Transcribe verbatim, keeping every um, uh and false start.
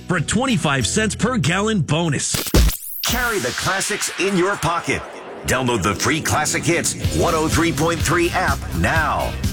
for a twenty-five cents per gallon bonus. Carry the classics in your pocket. Download the free Classic Hits one oh three point three app now.